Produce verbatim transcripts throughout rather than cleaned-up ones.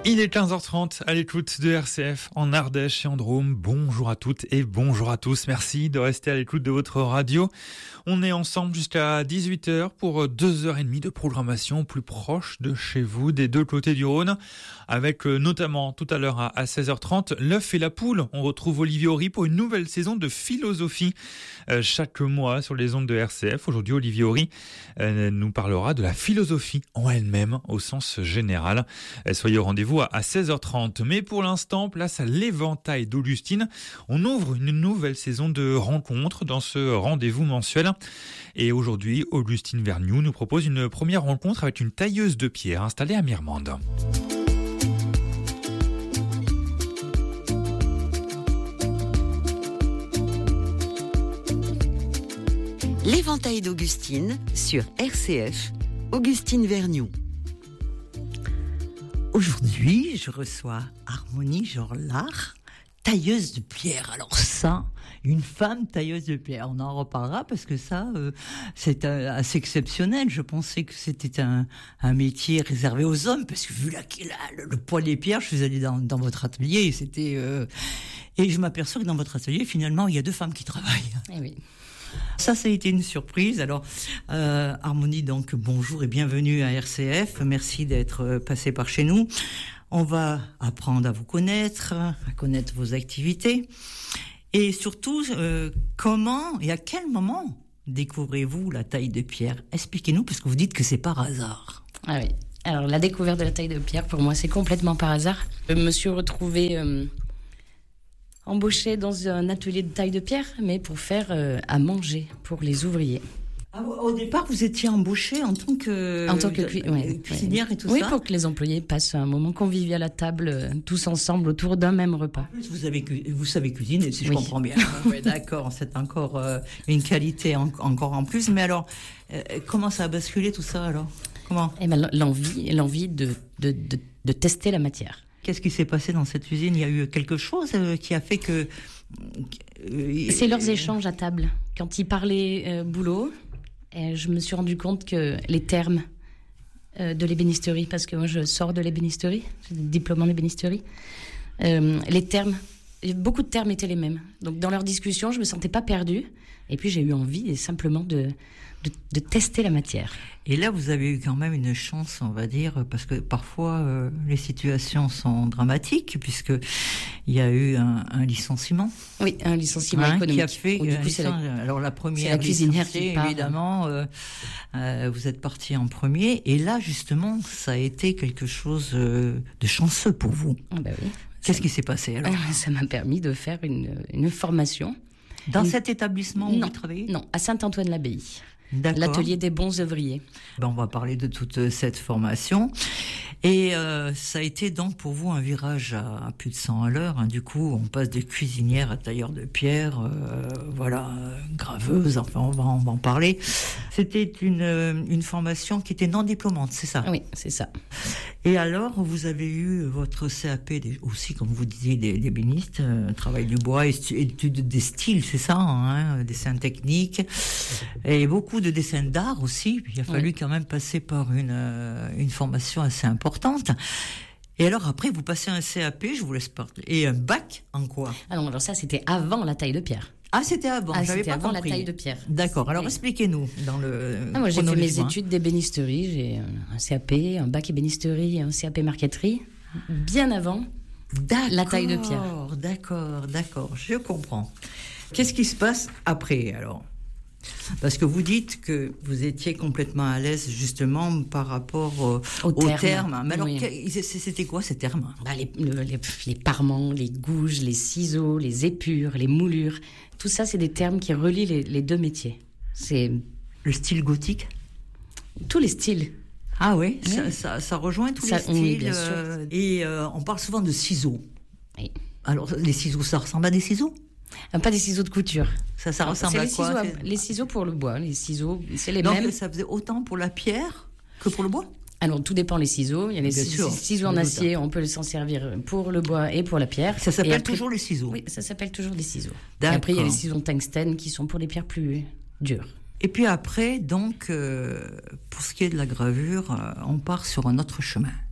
Il est quinze heures trente à l'écoute de R C F en Ardèche et en Drôme. Bonjour à toutes et bonjour à tous. Merci de rester à l'écoute de votre radio. On est ensemble jusqu'à dix-huit heures pour deux heures trente de programmation plus proche de chez vous, des deux côtés du Rhône, avec notamment tout à l'heure à seize heures trente, l'œuf et la poule. On retrouve Olivier Horry pour une nouvelle saison de philosophie chaque mois sur les ondes de R C F. Aujourd'hui, Olivier Horry nous parlera de la philosophie en elle-même au sens général. Soyez au rendez-vous à seize heures trente. Mais pour l'instant, place à l'éventail d'Augustine. On ouvre une nouvelle saison de rencontres dans ce rendez-vous mensuel. Et aujourd'hui, Augustine Vergnoux nous propose une première rencontre avec une tailleuse de pierre installée à Mirmande. L'éventail d'Augustine sur R C F, Augustine Vergnoux. Aujourd'hui, je reçois Harmonie Jorlard, tailleuse de pierre. Alors ça, une femme tailleuse de pierre, on en reparlera parce que ça, euh, c'est euh, assez exceptionnel. Je pensais que c'était un, un métier réservé aux hommes parce que vu la, la, le, le poids des pierres, je suis allée dans, dans votre atelier et c'était euh, et je m'aperçois que dans votre atelier, finalement, il y a deux femmes qui travaillent. Eh oui. Ça, ça a été une surprise. Alors, euh, Harmonie, donc, bonjour et bienvenue à R C F. Merci d'être passé par chez nous. On va apprendre à vous connaître, à connaître vos activités. Et surtout, euh, comment et à quel moment découvrez-vous la taille de pierre ? Expliquez-nous, parce que vous dites que c'est par hasard. Ah oui. Alors, la découverte de la taille de pierre, pour moi, c'est complètement par hasard. Je me suis retrouvée... Euh embauchée dans un atelier de taille de pierre, mais pour faire euh, à manger pour les ouvriers. Ah, au départ, vous étiez embauchée en tant que, en tant que cu- ouais, cuisinière ouais. et tout oui, ça. Oui, pour que les employés passent un moment convivial à table, euh, tous ensemble autour d'un même repas. En plus, vous, avez, vous savez cuisiner, si je oui. comprends bien. Oui, d'accord, c'est encore euh, une qualité en, encore en plus. Mais alors, euh, comment ça a basculé tout ça alors ? Comment ? Eh ben, l'envie, l'envie de, de, de, de tester la matière. Qu'est-ce qui s'est passé dans cette usine ? Il y a eu quelque chose qui a fait que... C'est leurs échanges à table. Quand ils parlaient euh, boulot, et je me suis rendu compte que les termes euh, de l'ébénisterie, parce que moi je sors de l'ébénisterie, j'ai des diplômes en ébénisterie, euh, les termes, beaucoup de termes étaient les mêmes. Donc dans leur discussion, je me sentais pas perdue. Et puis j'ai eu envie simplement de... De, de tester la matière. Et là, vous avez eu quand même une chance, on va dire, parce que parfois euh, les situations sont dramatiques, puisque il y a eu un, un licenciement. Oui, un licenciement hein, économique. Qui a fait. Du coup, c'est la, alors la première, c'est la cuisinière qui part. Évidemment, euh, euh, vous êtes parti en premier, et là justement, ça a été quelque chose euh, de chanceux pour vous. Ah bah oui. Qu'est-ce ça, qui s'est passé alors ? Ça m'a permis de faire une, une formation. Dans une... cet établissement où non, vous travaillez ? Non, à Saint-Antoine-l'Abbaye. D'accord. L'atelier des bons œuvriers. Ben, on va parler de toute cette formation. Et euh, ça a été donc pour vous un virage à, à plus de cent à l'heure. Hein. Du coup, on passe de cuisinière à tailleur de pierre, euh, voilà, euh, graveuse, enfin on va, on va en parler. C'était une, une formation qui était non diplômante, c'est ça ? Oui, c'est ça. Et alors, vous avez eu votre C A P des, aussi, comme vous disiez, des, des bénistes, euh, travail du bois, études des styles, c'est ça, hein, dessin technique, et beaucoup de dessins d'art aussi. Il a fallu oui. quand même passer par une, euh, une formation assez importante. Et alors après, vous passez un C A P, je vous laisse parler, et un bac en quoi ? Ah non, alors ça, c'était avant la taille de pierre. Ah, c'était avant, ah, j'avais c'était pas avant compris. la taille de pierre. D'accord, alors oui. expliquez-nous dans le... Ah, moi, j'ai fait mes études d'ébénisterie, j'ai un C A P, un bac ébénisterie, un C A P marqueterie, bien avant d'accord, la taille de pierre. D'accord, d'accord, je comprends. Qu'est-ce qui se passe après, alors ? Parce que vous dites que vous étiez complètement à l'aise justement par rapport euh, aux, aux termes. termes. Mais alors, oui. c'était quoi ces termes ? bah, les, le, les, les parements, les gouges, les ciseaux, les épures, les moulures. Tout ça, c'est des termes qui relient les, les deux métiers. C'est le style gothique ? Tous les styles. Ah oui, oui. Ça, ça, ça rejoint tous ça, les styles. Oui, bien sûr. Euh, et euh, on parle souvent de ciseaux. Oui. Alors, les ciseaux, ça ressemble à des ciseaux ? Pas des ciseaux de couture. Ça, ça ressemble c'est à les quoi ciseaux à, Les ciseaux pour le bois. Les ciseaux, c'est les Donc, mêmes. Donc, ça faisait autant pour la pierre que pour le bois ? Alors, tout dépend les ciseaux. Il y a les Bien ciseaux, sûr, ciseaux en acier, on peut s'en servir pour le bois et pour la pierre. Ça s'appelle après, toujours les ciseaux ? Oui, ça s'appelle toujours les ciseaux. D'accord. Et après, il y a les ciseaux en tungstène qui sont pour les pierres plus dures. Et puis après, donc, euh, pour ce qui est de la gravure, euh, on part sur un autre chemin.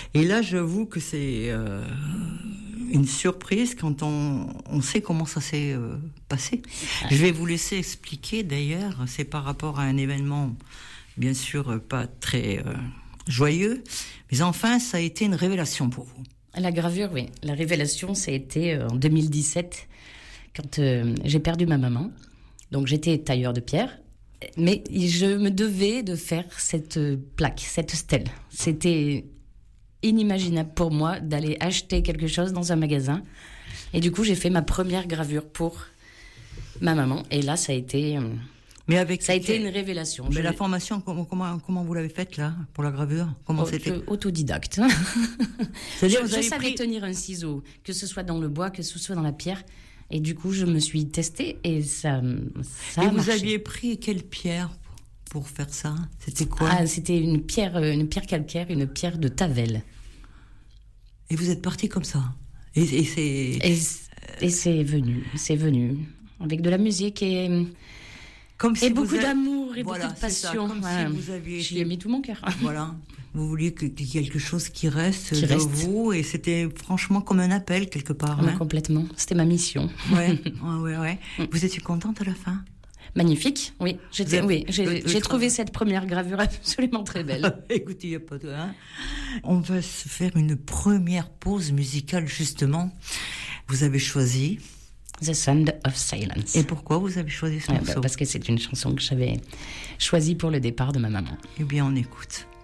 Et là, j'avoue que c'est euh, une surprise quand on, on sait comment ça s'est euh, passé. Je vais vous laisser expliquer d'ailleurs, c'est par rapport à un événement, bien sûr, pas très euh, joyeux, mais enfin, ça a été une révélation pour vous. La gravure, oui. La révélation, ça a été euh, en deux mille dix-sept, quand euh, j'ai perdu ma maman. Donc j'étais tailleur de pierre, mais je me devais de faire cette plaque, cette stèle. C'était inimaginable pour moi d'aller acheter quelque chose dans un magasin. Et du coup, j'ai fait ma première gravure pour ma maman. Et là, ça a été, mais avec ça a été une révélation. Mais je la formation, comment, comment, comment vous l'avez faite là, pour la gravure? Comment oh, c'était? Autodidacte. C'est-à-dire, je vous je avez savais pris... tenir un ciseau, que ce soit dans le bois, que ce soit dans la pierre. Et du coup, je me suis testée et ça, ça a Et vous marché. aviez pris quelle pierre pour faire ça? C'était quoi? Ah, c'était une pierre, une pierre calcaire, une pierre de Tavel. Et vous êtes parti comme ça? Et, et c'est... Et, et c'est venu, c'est venu. Avec de la musique et, comme si et beaucoup avez... d'amour et voilà, beaucoup de passion. Ça, comme voilà. si vous aviez J'y été... ai mis tout mon cœur. Voilà. Vous vouliez que, qu'il y ait quelque chose qui reste qui de reste. vous, et c'était franchement comme un appel quelque part. Ouais, hein. Complètement. C'était ma mission. Ouais, ouais, ouais, ouais. Vous étiez contente à la fin? Magnifique, oui. J'étais, avez... oui j'ai, le, le j'ai tra... trouvé cette première gravure absolument très belle. Écoutez, il n'y a pas de... Hein. On va se faire une première pause musicale, justement. Vous avez choisi... The Sound of Silence. Et pourquoi vous avez choisi ce ouais, morceau? bah, Parce que c'est une chanson que j'avais choisie pour le départ de ma maman. Eh bien, on écoute.